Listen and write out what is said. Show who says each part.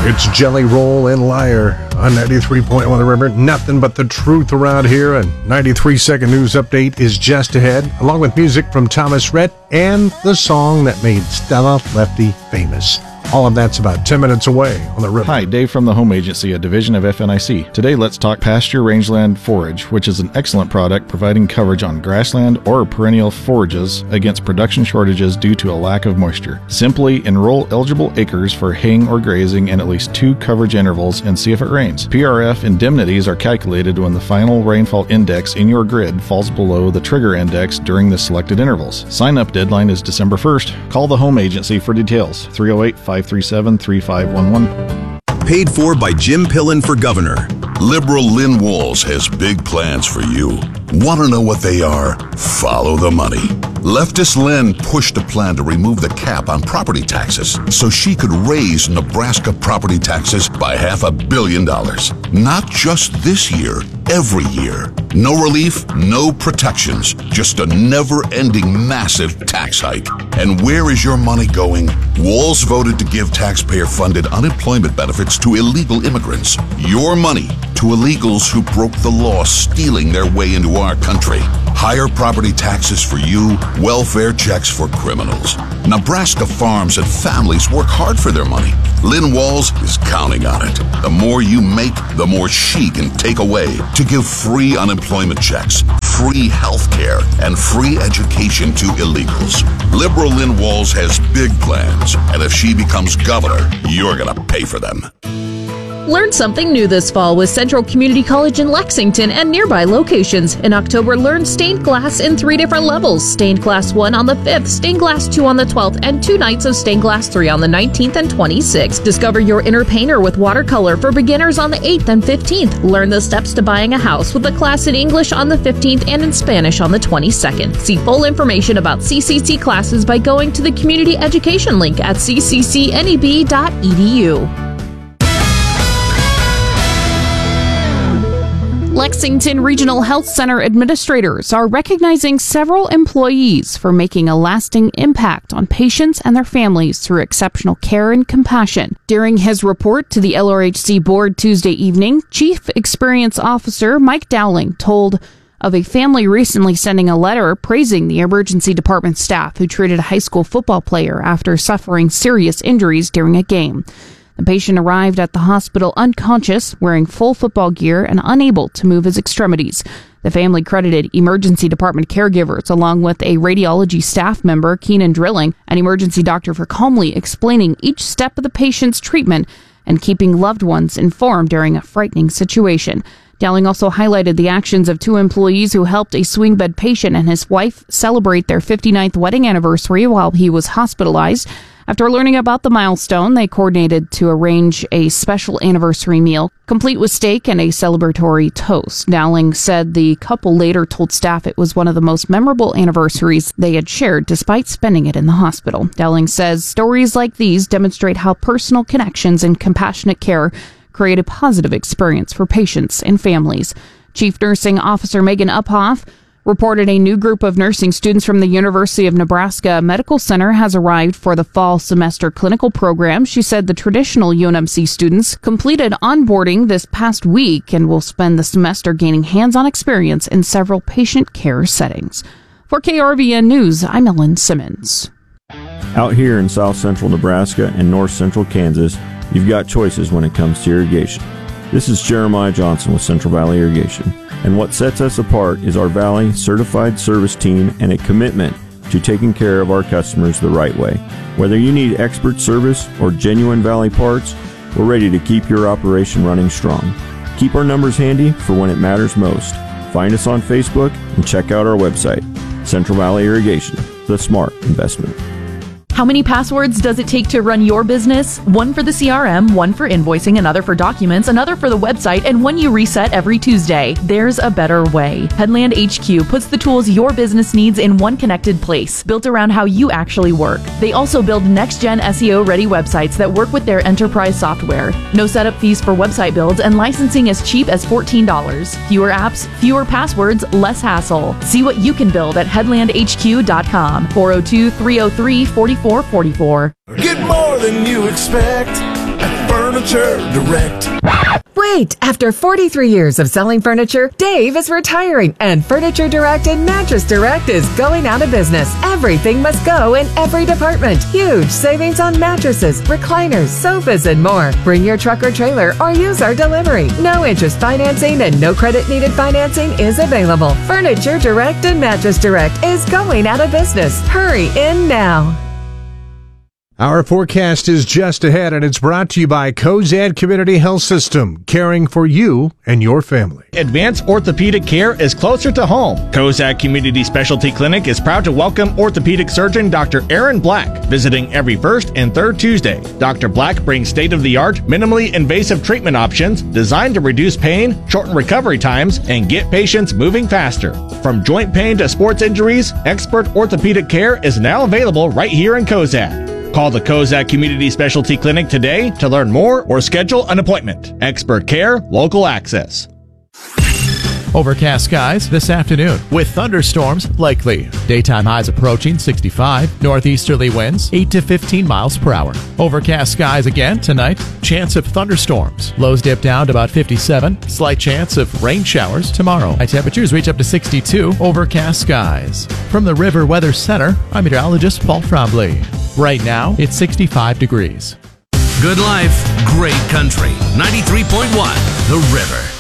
Speaker 1: It's Jelly Roll and Liar on 93.1 The River. Nothing but the truth around here. A 93-second news update is just ahead, along with music from Thomas Rhett and the song that made Stella Lefty famous. All of that's about 10 minutes away on The River.
Speaker 2: Hi, Dave from the Home Agency, a division of FNIC. Today, let's talk pasture rangeland forage, which is an excellent product providing coverage on grassland or perennial forages against production shortages due to a lack of moisture. Simply enroll eligible acres for haying or grazing in at least 2 coverage intervals and see if it rains. PRF indemnities are calculated when the final rainfall index in your grid falls below the trigger index during the selected intervals. Sign-up deadline is December 1st. Call the Home Agency for details. 308-537-3511.
Speaker 3: Paid for by Jim Pillen for governor. Liberal Lynn Walls has big plans for you. Want to know what they are? Follow the money. Leftist Lynn pushed a plan to remove the cap on property taxes so she could raise Nebraska property taxes by $500 million. Not just this year, every year. No relief, no protections, just a never-ending massive tax hike. And where is your money going? Walls voted to give taxpayer-funded unemployment benefits to illegal immigrants. Your money to illegals who broke the law, stealing their way into our country. Higher property taxes for you, welfare checks for criminals. Nebraska farms and families work hard for their money. Lynn Walls is counting on it. The more you make, the more she can take away to give free unemployment checks, free health care, and free education to illegals. Liberal Lynn Walls has big plans, and if she becomes governor, you're gonna pay for them.
Speaker 4: Learn something new this fall with Central Community College in Lexington and nearby locations. In October, learn stained glass in 3 different levels. Stained glass 1 on the 5th, stained glass 2 on the 12th, and 2 nights of stained glass 3 on the 19th and 26th. Discover your inner painter with watercolor for beginners on the 8th and 15th. Learn the steps to buying a house with a class in English on the 15th and in Spanish on the 22nd. See full information about CCC classes by going to the community education link at cccneb.edu. Lexington Regional Health Center administrators are recognizing several employees for making a lasting impact on patients and their families through exceptional care and compassion. During his report to the LRHC board Tuesday evening, Chief Experience Officer Mike Dowling told of a family recently sending a letter praising the emergency department staff who treated a high school football player after suffering serious injuries during a game. The patient arrived at the hospital unconscious, wearing full football gear and unable to move his extremities. The family credited emergency department caregivers along with a radiology staff member, Keenan Drilling, an emergency doctor, for calmly explaining each step of the patient's treatment and keeping loved ones informed during a frightening situation. Dowling also highlighted the actions of 2 employees who helped a swing bed patient and his wife celebrate their 59th wedding anniversary while he was hospitalized. After learning about the milestone, they coordinated to arrange a special anniversary meal, complete with steak and a celebratory toast. Dowling said the couple later told staff it was one of the most memorable anniversaries they had shared despite spending it in the hospital. Dowling says stories like these demonstrate how personal connections and compassionate care create a positive experience for patients and families. Chief Nursing Officer Megan Uphoff reported a new group of nursing students from the University of Nebraska Medical Center has arrived for the fall semester clinical program. She said the traditional UNMC students completed onboarding this past week and will spend the semester gaining hands-on experience in several patient care settings. For KRVN News, I'm Ellen Simmons.
Speaker 5: Out here in south central Nebraska and north central Kansas, you've got choices when it comes to irrigation. This is Jeremiah Johnson with Central Valley Irrigation, and what sets us apart is our Valley certified service team and a commitment to taking care of our customers the right way. Whether you need expert service or genuine Valley parts, we're ready to keep your operation running strong. Keep our numbers handy for when it matters most. Find us on Facebook and check out our website. Central Valley Irrigation, the smart investment.
Speaker 6: How many passwords does it take to run your business? One for the CRM, one for invoicing, another for documents, another for the website, and one you reset every Tuesday. There's a better way. Headland HQ puts the tools your business needs in one connected place, built around how you actually work. They also build next-gen SEO-ready websites that work with their enterprise software. No setup fees for website builds, and licensing as cheap as $14. Fewer apps, fewer passwords, less hassle. See what you can build at headlandhq.com. 402-303-4444.
Speaker 7: Get more than you expect at Furniture Direct.
Speaker 8: Wait! After 43 years of selling furniture, Dave is retiring, and Furniture Direct and Mattress Direct is going out of business. Everything must go in every department. Huge savings on mattresses, recliners, sofas, and more. Bring your truck or trailer or use our delivery. No interest financing and no credit needed financing is available. Furniture Direct and Mattress Direct is going out of business. Hurry in now.
Speaker 1: Our forecast is just ahead, and it's brought to you by Cozad Community Health System, caring for you and your family.
Speaker 9: Advanced orthopedic care is closer to home. Cozad Community Specialty Clinic is proud to welcome orthopedic surgeon Dr. Aaron Black, visiting every first and third Tuesday. Dr. Black brings state-of-the-art, minimally invasive treatment options designed to reduce pain, shorten recovery times, and get patients moving faster. From joint pain to sports injuries, expert orthopedic care is now available right here in Cozad. Call the Cozad Community Specialty Clinic today to learn more or schedule an appointment. Expert care, local access.
Speaker 10: Overcast skies this afternoon with thunderstorms likely. Daytime highs approaching 65. Northeasterly winds 8 to 15 miles per hour. Overcast skies again tonight. Chance of thunderstorms. Lows dip down to about 57. Slight chance of rain showers tomorrow. High temperatures reach up to 62. Overcast skies. From the River Weather Center, I'm meteorologist Paul Trombley. Right now, it's 65 degrees.
Speaker 11: Good life, great country. 93.1 The River.